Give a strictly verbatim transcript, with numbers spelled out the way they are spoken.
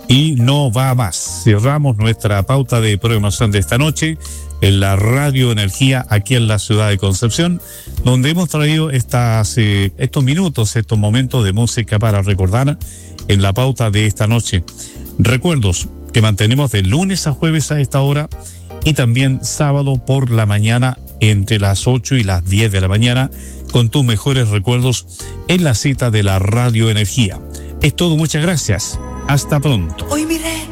Y no va más. Cerramos nuestra pauta de programación de esta noche en la Radio Energía aquí en la ciudad de Concepción, donde hemos traído estas, eh, estos minutos, estos momentos de música para recordar en la pauta de esta noche. Recuerdos que mantenemos de lunes a jueves a esta hora y también sábado por la mañana entre las ocho y las diez de la mañana con tus mejores recuerdos en la cita de la Radio Energía. Es todo, muchas gracias. Hasta pronto. Hoy miré